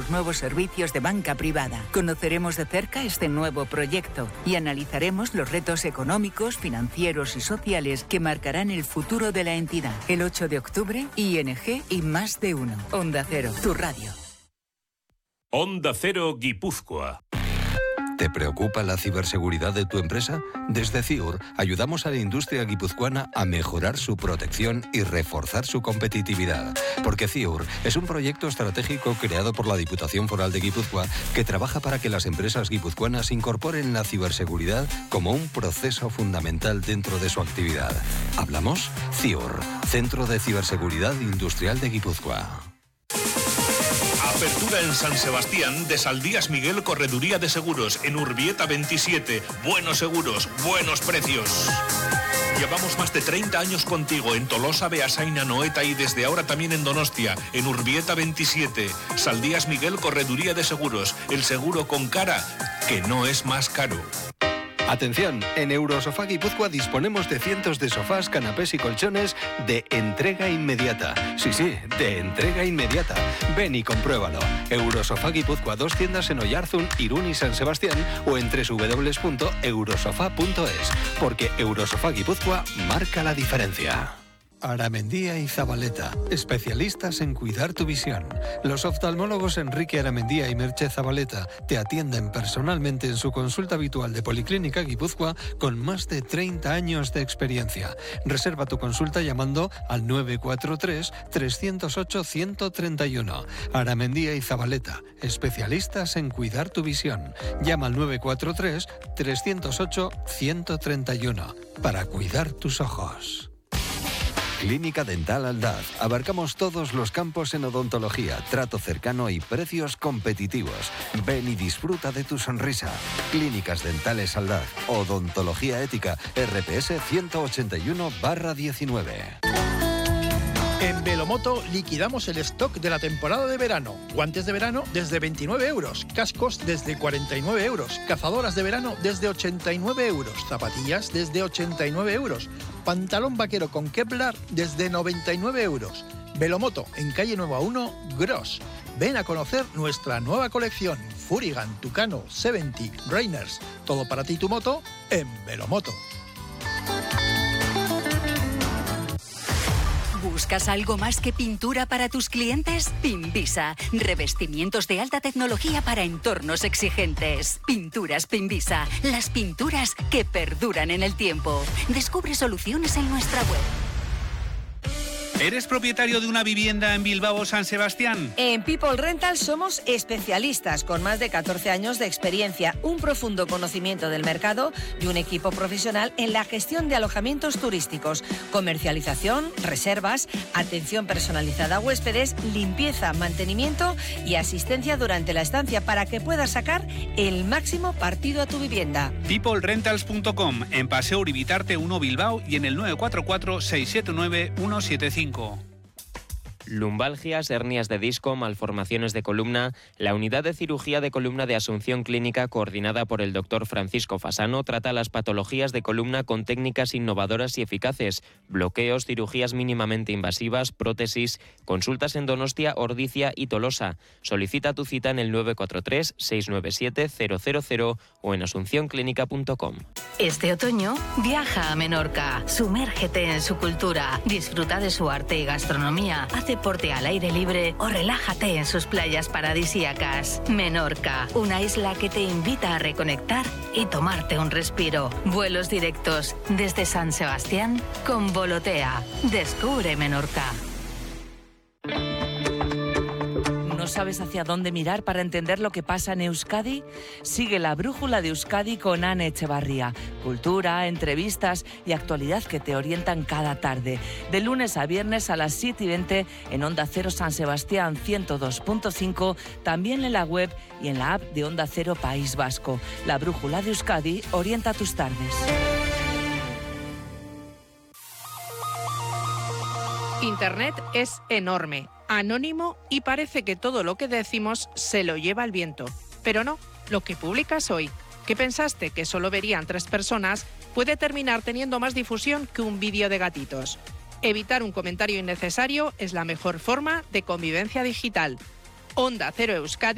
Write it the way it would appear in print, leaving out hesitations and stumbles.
los nuevos servicios de banca privada. Conoceremos de cerca este nuevo proyecto y analizaremos los retos económicos, financieros y sociales que marcarán el futuro de la entidad. El 8 de octubre, ING y Más de Uno. Onda Cero, tu radio. Onda Cero Guipúzcoa. ¿Te preocupa la ciberseguridad de tu empresa? Desde CIUR ayudamos a la industria guipuzcoana a mejorar su protección y reforzar su competitividad. Porque CIUR es un proyecto estratégico creado por la Diputación Foral de Guipúzcoa que trabaja para que las empresas guipuzcoanas incorporen la ciberseguridad como un proceso fundamental dentro de su actividad. ¿Hablamos? CIUR, Centro de Ciberseguridad Industrial de Guipúzcoa. Apertura en San Sebastián de Saldías Miguel Correduría de Seguros en Urbieta 27. Buenos seguros, buenos precios. Llevamos más de 30 años contigo en Tolosa, Beasaina, Noeta y desde ahora también en Donostia, en Urbieta 27. Saldías Miguel Correduría de Seguros, el seguro con cara que no es más caro. Atención, en Eurosofá Guipúzcoa disponemos de cientos de sofás, canapés y colchones de entrega inmediata. Sí, de entrega inmediata. Ven y compruébalo. Eurosofá Guipúzcoa, 2 tiendas en Oyarzún, Irún y San Sebastián o en www.eurosofá.es. Porque Eurosofá Guipúzcoa marca la diferencia. Aramendía y Zabaleta, especialistas en cuidar tu visión. Los oftalmólogos Enrique Aramendía y Merche Zabaleta te atienden personalmente en su consulta habitual de Policlínica Guipúzcoa con más de 30 años de experiencia. Reserva tu consulta llamando al 943-308-131. Aramendía y Zabaleta, especialistas en cuidar tu visión. Llama al 943-308-131 para cuidar tus ojos. Clínica Dental Aldaz. Abarcamos todos los campos en odontología, trato cercano y precios competitivos. Ven y disfruta de tu sonrisa. Clínicas Dentales Aldaz. Odontología ética. RPS 181/19. En Velomoto liquidamos el stock de la temporada de verano. Guantes de verano desde 29 euros, cascos desde 49 euros, cazadoras de verano desde 89 euros, zapatillas desde 89 euros, pantalón vaquero con Kevlar desde 99 euros. Velomoto, en calle Nueva 1, Gros. Ven a conocer nuestra nueva colección, Furigan, Tucano, 70, Rainers. Todo para ti y tu moto en Velomoto. ¿Buscas algo más que pintura para tus clientes? Pinvisa. Revestimientos de alta tecnología para entornos exigentes. Pinturas Pinvisa. Las pinturas que perduran en el tiempo. Descubre soluciones en nuestra web. ¿Eres propietario de una vivienda en Bilbao o San Sebastián? En People Rental somos especialistas con más de 14 años de experiencia, un profundo conocimiento del mercado y un equipo profesional en la gestión de alojamientos turísticos, comercialización, reservas, atención personalizada a huéspedes, limpieza, mantenimiento y asistencia durante la estancia para que puedas sacar el máximo partido a tu vivienda. peoplerentals.com, en Paseo Uribitarte 1 Bilbao y en el 944 679 175. Lumbalgias, hernias de disco, malformaciones de columna. La unidad de cirugía de columna de Asunción Clínica, coordinada por el doctor Francisco Fasano, trata las patologías de columna con técnicas innovadoras y eficaces. Bloqueos, cirugías mínimamente invasivas, prótesis. Consultas en Donostia, Ordizia y Tolosa. Solicita tu cita en el 943-697-000 o en asuncionclínica.com. Este otoño, viaja a Menorca. Sumérgete en su cultura. Disfruta de su arte y gastronomía. Haz deporte al aire libre o relájate en sus playas paradisíacas. Menorca, una isla que te invita a reconectar y tomarte un respiro. Vuelos directos desde San Sebastián con Volotea. Descubre Menorca. ¿No sabes hacia dónde mirar para entender lo que pasa en Euskadi? Sigue la Brújula de Euskadi con Ane Echevarría. Cultura, entrevistas y actualidad que te orientan cada tarde. De lunes a viernes a las 7:20 en Onda Cero San Sebastián 102.5, también en la web y en la app de Onda Cero País Vasco. La Brújula de Euskadi orienta tus tardes. Internet es enorme, anónimo y parece que todo lo que decimos se lo lleva el viento. Pero no, lo que publicas hoy, que pensaste que solo verían 3 personas, puede terminar teniendo más difusión que un vídeo de gatitos. Evitar un comentario innecesario es la mejor forma de convivencia digital. Onda Cero Euskadi.